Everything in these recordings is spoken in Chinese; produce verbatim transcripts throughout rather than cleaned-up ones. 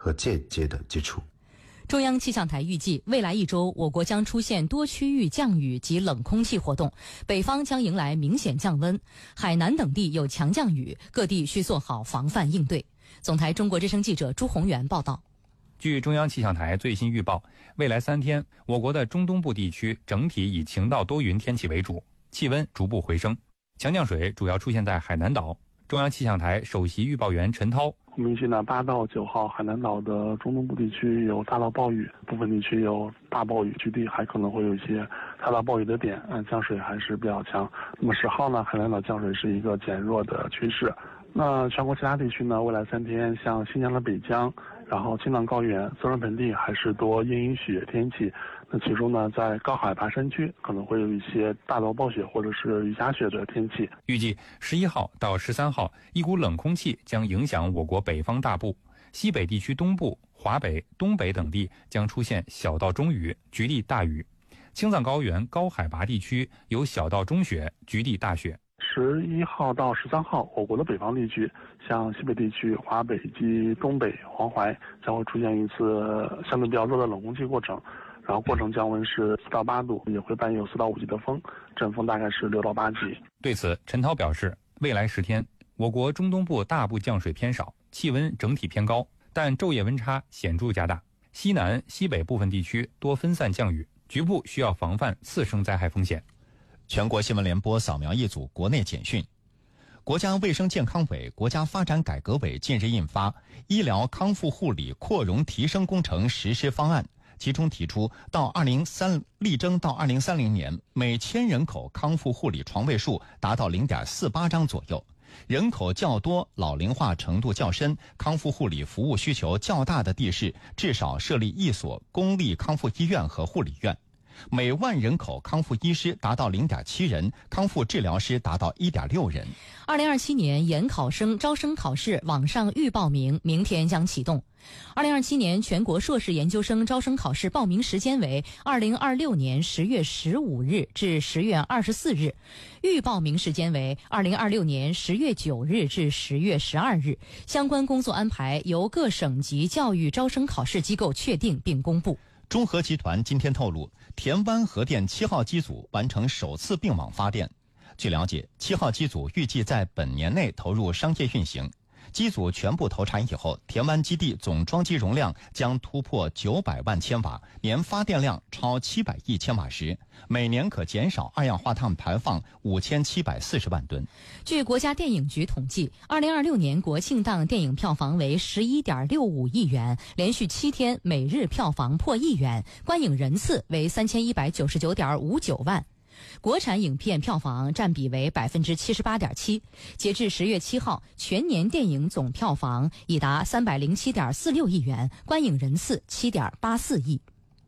和间接的接触。 中央气象台预计，未来一周我国将出现多区域降雨及冷空气活动，北方将迎来明显降温，海南等地有强降雨，各地需做好防范应对。总台中国之声记者朱宏元报道。 据中央气象台最新预报，未来三天，我国的中东部地区整体以晴到多云天气为主，气温逐步回升。强降水主要出现在海南岛。中央气象台首席预报员陈涛， 我们预计呢，八到九号海南岛的中东部地区有大到暴雨，部分地区有大暴雨，局地还可能会有一些大到暴雨的点，嗯，降水还是比较强。那么十号呢，海南岛降水是一个减弱的趋势。那全国其他地区呢，未来三天，像新疆的北疆，然后青藏高原、泽伦盆地还是多阴雨雪天气。那其中呢，在高海拔山区可能会有一些大到暴雪或者是雨夹雪的天气。 预计十一号到十三号，一股冷空气将影响我国北方大部，西北地区东部、华北、东北等地将出现小到中雨，局地大雨。青藏高原高海拔地区有小到中雪，局地大雪。 十一号到十三号，我国的北方地区，像西北地区、华北及东北、黄淮，将会出现一次相对比较热的冷空气过程。然后过程降温是四到八度，也会伴有四到五级的风，阵风大概是六到八级。 对此，陈涛表示，未来十天，我国中东部大部降水偏少，气温整体偏高，但昼夜温差显著加大。西南、西北部分地区多分散降雨，局部需要防范次生灾害风险。 全国新闻联播扫描一组国内简讯。国家卫生健康委、国家发展改革委近日印发《医疗康复护理扩容提升工程实施方案》，其中提出，到二零三力争到二零三零年，每千人口康复护理床位数达到零点四八张左右。人口较多、老龄化程度较深、康复护理服务需求较大的地市，至少设立一所公立康复医院和护理院。每万人口康复医师达到 零点七人，康复治疗师达到 一点六人。 二零二七年研考生招生考试网上预报名明天将启动。二零二七年全国硕士研究生招生考试报名时间为二零二六年十月十五日至十月二十四日，预报名时间为二零二六年十月九日至十月十二日。相关工作安排由各省级教育招生考试机构确定并公布。 中核集团今天透露，田湾核电七号机组完成首次并网发电。据了解，七号机组预计在本年内投入商业运行。机组全部投产以后，田湾基地总装机容量将突破九百万千瓦，年发电量超七百亿千瓦时，每年可减少二氧化碳排放五千七百四十万吨。 据国家电影局统计，二零二六年国庆档电影票房为十一点六五亿元，连续七天每日票房破亿元，观影人次为三千一百九十九点五九万。国产影片票房占比为 百分之七十八点七， 截至十月七号，全年电影总票房已达三百零七点四六亿元，观影人次七点八四亿。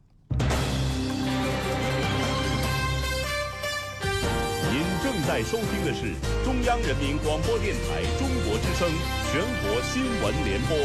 您正在收听的是中央人民广播电台中国之声全国新闻联播。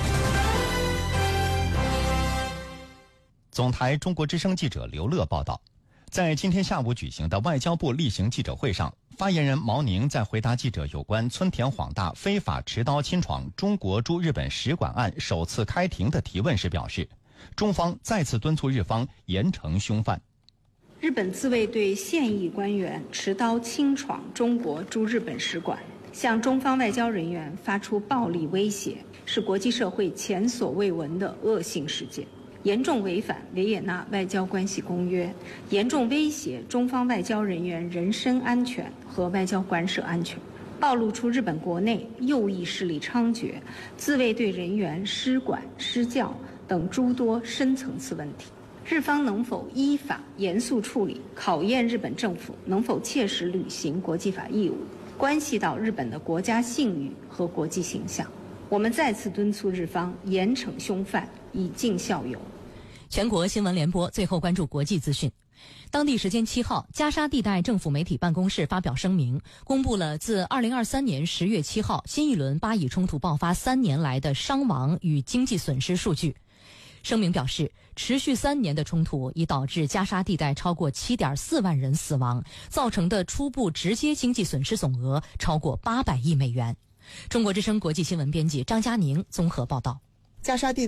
总台中国之声记者刘乐报道。在今天下午举行的外交部例行记者会上，发言人毛宁在回答记者有关村田晃大非法持刀侵闯中国驻日本使馆案首次开庭的提问时表示，中方再次敦促日方严惩凶犯。 日本自卫队现役官员持刀侵闯中国驻日本使馆，向中方外交人员发出暴力威胁，是国际社会前所未闻的恶性事件，严重违反维也纳外交关系公约，严重威胁中方外交人员人身安全和外交馆舍安全，暴露出日本国内右翼势力猖獗、自卫队人员失管失教等诸多深层次问题。日方能否依法严肃处理，考验日本政府能否切实履行国际法义务，关系到日本的国家信誉和国际形象。我们再次敦促日方严惩凶犯，以儆效尤。 全国新闻联播最后关注国际资讯。当地时间七号，加沙地带政府媒体办公室发表声明，公布了自二零二三年十月七号新一轮巴以冲突爆发三年来的伤亡与经济损失数据。声明表示，持续三年的冲突已导致加沙地带超过 七点四万人死亡，造成的初步直接经济损失总额超过八百亿美元。中国之声国际新闻编辑张佳宁综合报道。 加沙地